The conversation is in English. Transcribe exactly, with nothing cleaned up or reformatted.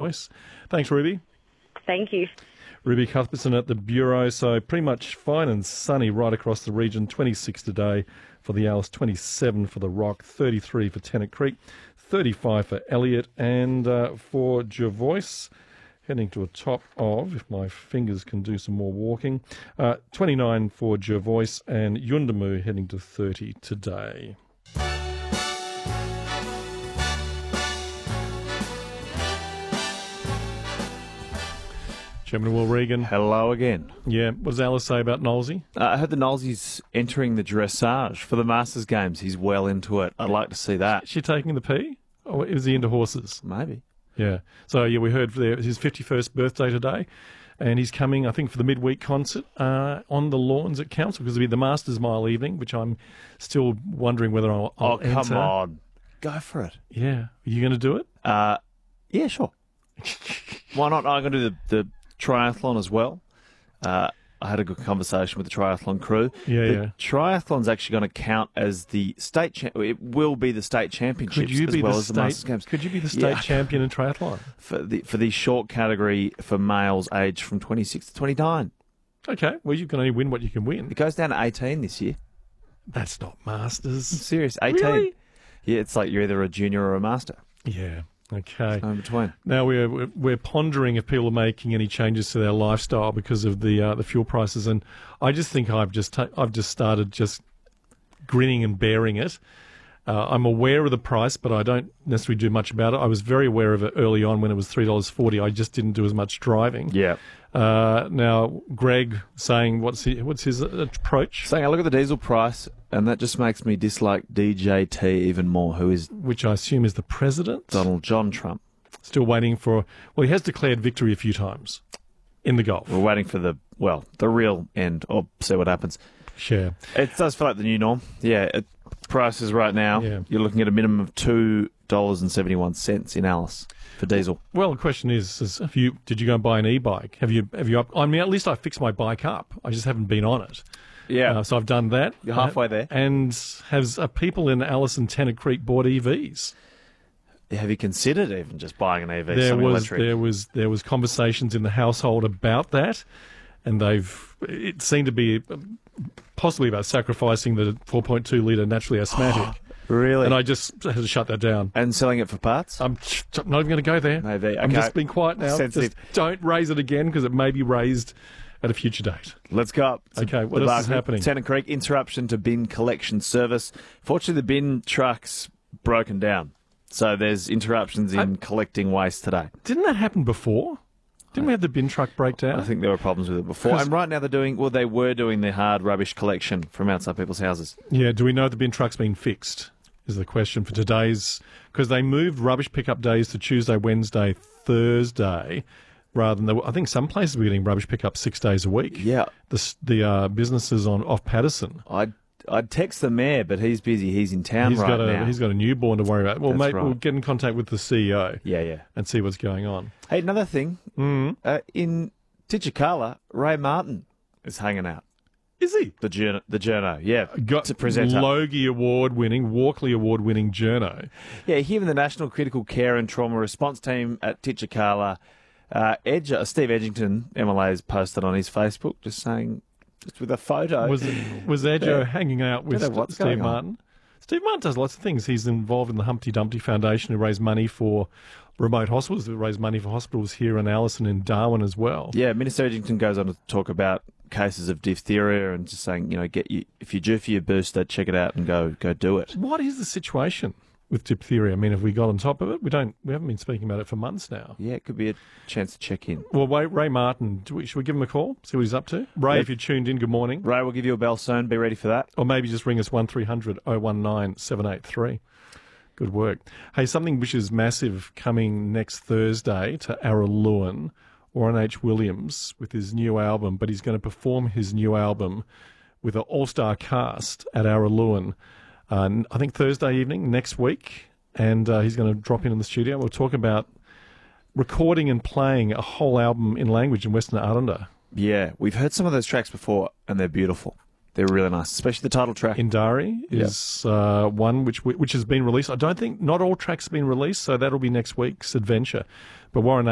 Voice. Thanks, Ruby. Thank you. Ruby Cuthbertson at the Bureau. So pretty much fine and sunny right across the region. twenty-six today for the Alice, twenty-seven for the Rock, thirty-three for Tennant Creek, thirty-five for Elliot, and uh, for Jervois, heading to a top of, if my fingers can do some more walking, uh, twenty-nine for Jervois, and Yuendamu heading to thirty today. Chairman Will Regan. Hello again. Yeah, what does Alice say about Knowlesy? Uh, I heard that Knowlesy's entering the dressage for the Masters Games. He's well into it. I'd like to see that. Is she taking the P? Or is he into horses? Maybe. Yeah. So, yeah, we heard for his fifty-first birthday today, and he's coming, I think, for the midweek concert uh, on the lawns at Council, because it'll be the Masters Mile evening, which I'm still wondering whether I'll, I'll Oh, come enter. on. Go for it. Yeah. Are you going to do it? Uh, yeah, sure. Why not? I'm going to do the, the triathlon as well. Uh, I had a good conversation with the triathlon crew. Yeah, the yeah. triathlon's actually going to count as the state. Cha- it will be the state championships Could you as be well the as the state, Masters Games. Could you be the state Yeah. champion in triathlon? for the for the short category for males aged from twenty-six to twenty-nine. Okay. Well, you can only win what you can win. It goes down to eighteen this year. That's not Masters. Serious, eighteen. Really? Yeah, it's like you're either a junior or a master. Yeah. Okay. No in between. Now we're we're- we're pondering if people are making any changes to their lifestyle because of the uh, the fuel prices, and I just think I've just ta- I've just started just grinning and bearing it. Uh, I'm aware of the price, but I don't necessarily do much about it. I was very aware of it early on when it was three dollars forty. I just didn't do as much driving. Yeah. Uh, now Greg saying what's he, what's his approach, Saying I look at the diesel price, and that just makes me dislike D J T even more, who is which I assume is the president. Donald John Trump. Still waiting for. Well, he has declared victory a few times in the Gulf. We're waiting for the, well, the real end, or see what happens. Sure. It does feel like the new norm. Yeah, it, prices right now, Yeah. you're looking at a minimum of two dollars and seventy-one cents in Alice for diesel. Well, the question is, is have you did you go and buy an e-bike? Have you have you up? I mean, at least I fixed my bike up. I just haven't been on it. Yeah. Uh, so I've done that. You're halfway there. And has uh, people in Alice and Tennant Creek bought E Vs? Have you considered even just buying an E V, There something was electric? there was there was conversations in the household about that, and they've it seemed to be possibly about sacrificing the four point two litre naturally asthmatic. Really? And I just had to shut that down. And selling it for parts? I'm not even going to go there. Maybe. I'm Okay. just being quiet now. Sensitive. Just don't raise it again because it may be raised at a future date. Let's go up. to Okay, what the else is Barclay. happening? Tennant Creek, interruption to bin collection service. Fortunately, the bin truck's broken down. So there's interruptions in I- collecting waste today. Didn't that happen before? Didn't we have the bin truck breakdown? I think there were problems with it before. 'Cause- And right now they're doing, well, they were doing the hard rubbish collection from outside people's houses. Yeah, do we know the bin truck's been fixed? Is the question for today's... Because they moved rubbish pickup days to Tuesday, Wednesday, Thursday, rather than... The, I think some places were getting rubbish pickup six days a week. Yeah. The, s- the uh, businesses on off Patterson. I'd, I'd text the mayor, but he's busy. He's in town He's right got a now. he's got a newborn to worry about. Well, That's mate, right. we'll get in contact with the C E O Yeah, yeah. and see what's going on. Hey, another thing. Mm. Uh, in Titchakala, Ray Martin is hanging out. Is he? The journo, the journo, yeah, Got to present up. Logie Award-winning, Walkley Award-winning journo. Yeah, him and the National Critical Care and Trauma Response Team at Titchakala. Uh, Edge, uh, Steve Edgington, M L A, has posted on his Facebook just saying, just with a photo. Was was Edjo Yeah. hanging out with Don't know what's Steve going on. Martin? Steve Martin does lots of things. He's involved in the Humpty Dumpty Foundation to raise money for remote hospitals, to raise money for hospitals here in Alice and in Darwin as well. Yeah, Minister Edgington goes on to talk about cases of diphtheria and just saying, you know, get you if you're due for your booster, check it out and go go do it. What is the situation with diphtheria? I mean, have we got on top of it? We don't. We haven't been speaking about it for months now. Yeah, it could be a chance to check in. Well, wait, Ray Martin, do we, should we give him a call? See what he's up to? Ray, Yeah. if you're tuned in, good morning. Ray, we'll give you a bell soon. Be ready for that. Or maybe just ring us one three hundred oh one nine seven eight three. Good work. Hey, something which is massive coming next Thursday to Araluen. Warren H. Williams with his new album, but he's going to perform his new album with an all-star cast at Araluen, uh, I think Thursday evening next week, and uh, he's going to drop in in the studio. We'll talk about recording and playing a whole album in language in Western Aranda. Yeah, we've heard some of those tracks before, and they're beautiful. They're really nice, especially the title track. Indari is uh, one which which has been released. I don't think not all tracks have been released, so that'll be next week's adventure. But Warren